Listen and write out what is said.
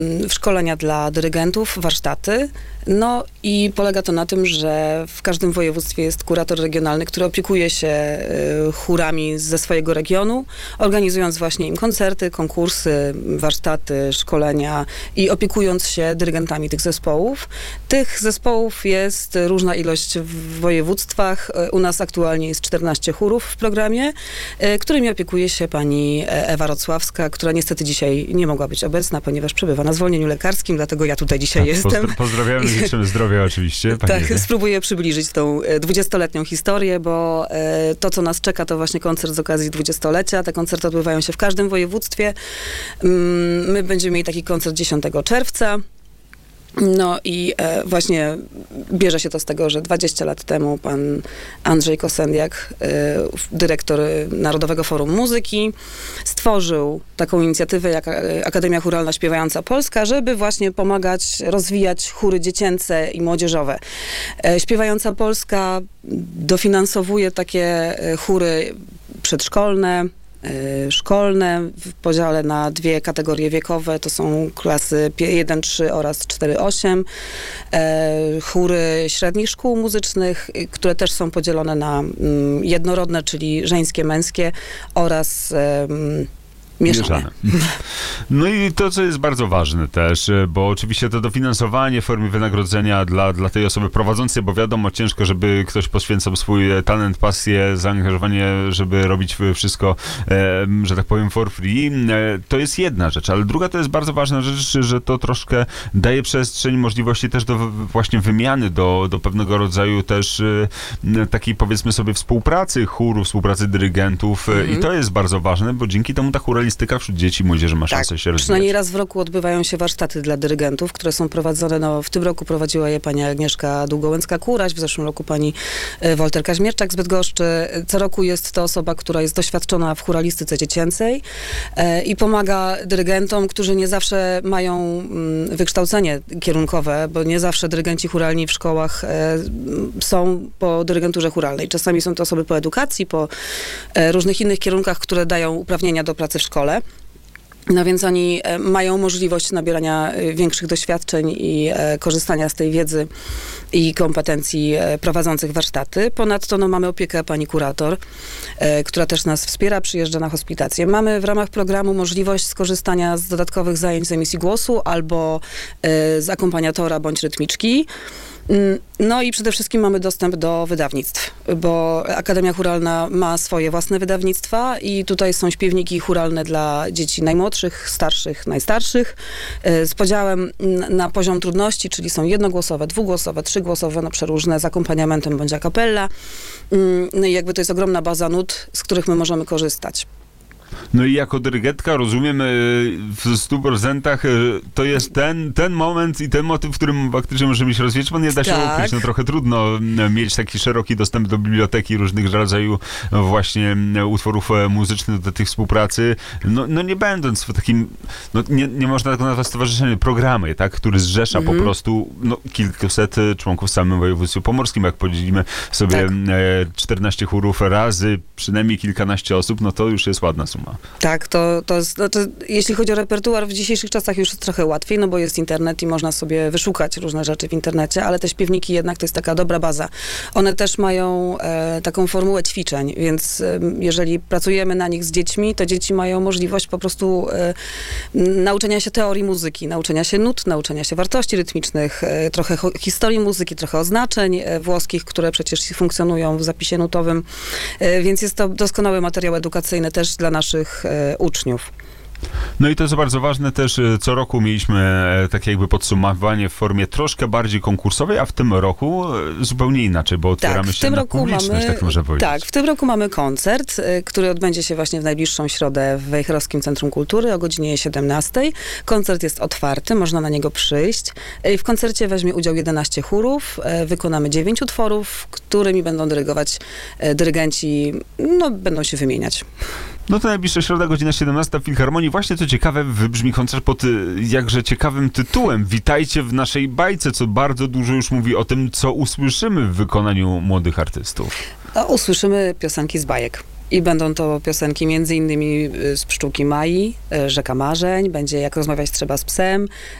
szkolenia dla dyrygentów, warsztaty. No i polega to na tym, że w każdym województwie jest kurator regionalny, który opiekuje się chórami ze swojego regionu, organizując właśnie im koncerty, konkursy, warsztaty, szkolenia i opiekując się dyrygentami tych zespołów. Tych zespołów jest różna ilość w województwach. U nas aktualnie jest 14 chórów w programie, którymi opiekuje się pani Ewa Rocławska, która niestety dzisiaj nie mogła być obecna, ponieważ przebywa na zwolnieniu lekarskim, dlatego ja tutaj dzisiaj jestem. Pozdrawiamy, życzymy zdrowia oczywiście. Tak, spróbuję przybliżyć tą 20-letnią historię, bo to, co nas czeka, to właśnie koncert z okazji 20-lecia. Te koncerty odbywają się w każdym województwie. My będziemy mieli taki koncert 10 czerwca. No i właśnie bierze się to z tego, że 20 lat temu pan Andrzej Kosendiak, dyrektor Narodowego Forum Muzyki, stworzył taką inicjatywę jak Akademia Chóralna Śpiewająca Polska, żeby właśnie pomagać rozwijać chóry dziecięce i młodzieżowe. Śpiewająca Polska dofinansowuje takie chóry przedszkolne, szkolne w podziale na dwie kategorie wiekowe, to są klasy 1-3 oraz 4-8, chóry średnich szkół muzycznych, które też są podzielone na jednorodne, czyli żeńskie, męskie oraz mieszane. No i to, co jest bardzo ważne też, bo oczywiście to dofinansowanie w formie wynagrodzenia dla tej osoby prowadzącej, bo wiadomo, ciężko, żeby ktoś poświęcał swój talent, pasję, zaangażowanie, żeby robić wszystko, że tak powiem, for free. To jest jedna rzecz, ale druga to jest bardzo ważna rzecz, że to troszkę daje przestrzeń, możliwości też do właśnie wymiany, do pewnego rodzaju też takiej, powiedzmy sobie, współpracy chórów, współpracy dyrygentów i to jest bardzo ważne, bo dzięki temu ta chóralistyka wśród dzieci i młodzieży ma szansę się rozwijać. Przynajmniej raz w roku odbywają się warsztaty dla dyrygentów, które są prowadzone, w tym roku prowadziła je pani Agnieszka Długołęcka-Kuraś, w zeszłym roku pani Wolter Kaźmierczak z Bydgoszczy. Co roku jest to osoba, która jest doświadczona w chóralistyce dziecięcej i pomaga dyrygentom, którzy nie zawsze mają wykształcenie kierunkowe, bo nie zawsze dyrygenci chóralni w szkołach są po dyrygenturze chóralnej. Czasami są to osoby po edukacji, po różnych innych kierunkach, które dają uprawnienia do pracy w szkole. No więc oni mają możliwość nabierania większych doświadczeń i korzystania z tej wiedzy i kompetencji prowadzących warsztaty. Ponadto mamy opiekę pani kurator, która też nas wspiera, przyjeżdża na hospitację. Mamy w ramach programu możliwość skorzystania z dodatkowych zajęć z emisji głosu albo z akompaniatora bądź rytmiczki. No i przede wszystkim mamy dostęp do wydawnictw, bo Akademia Chóralna ma swoje własne wydawnictwa i tutaj są śpiewniki chóralne dla dzieci najmłodszych, starszych, najstarszych, z podziałem na poziom trudności, czyli są jednogłosowe, dwugłosowe, trzygłosowe, przeróżne, z akompaniamentem bądź a cappella. No i jakby to jest ogromna baza nut, z których my możemy korzystać. No i jako dyrygentka rozumiem w 100% to jest ten moment i ten motyw, w którym faktycznie możemy się rozwijać, bo nie da się ukryć. No trochę trudno mieć taki szeroki dostęp do biblioteki różnych rodzajów właśnie utworów muzycznych do tej współpracy. No nie będąc w takim, nie można tego nazwać stowarzyszeniem, programy, tak, który zrzesza po prostu kilkuset członków w samym województwie pomorskim. Jak podzielimy sobie 14 chórów razy przynajmniej kilkanaście osób, no to już jest ładna suma. Tak, to jeśli chodzi o repertuar, w dzisiejszych czasach już jest trochę łatwiej, no bo jest internet i można sobie wyszukać różne rzeczy w internecie, ale te śpiewniki jednak to jest taka dobra baza. One też mają taką formułę ćwiczeń, więc jeżeli pracujemy na nich z dziećmi, to dzieci mają możliwość po prostu nauczenia się teorii muzyki, nauczenia się nut, nauczenia się wartości rytmicznych, trochę historii muzyki, trochę oznaczeń włoskich, które przecież funkcjonują w zapisie nutowym, więc jest to doskonały materiał edukacyjny też dla naszych uczniów. No i to jest bardzo ważne też, co roku mieliśmy takie jakby podsumowanie w formie troszkę bardziej konkursowej, a w tym roku zupełnie inaczej, bo otwieramy się na publiczność, tak można powiedzieć. Tak, w tym roku mamy koncert, który odbędzie się właśnie w najbliższą środę w Wejherowskim Centrum Kultury o godzinie 17. Koncert jest otwarty, można na niego przyjść. W koncercie weźmie udział 11 chórów, wykonamy 9 utworów, którymi będą dyrygować dyrygenci, będą się wymieniać. No to najbliższa środa, godzina 17 w Filharmonii. Właśnie co ciekawe, wybrzmi koncert pod jakże ciekawym tytułem. Witajcie w naszej bajce, co bardzo dużo już mówi o tym, co usłyszymy w wykonaniu młodych artystów. Usłyszymy piosenki z bajek. I będą to piosenki między innymi z Pszczółki Mai, Rzeka Marzeń, będzie Jak rozmawiać trzeba z psem,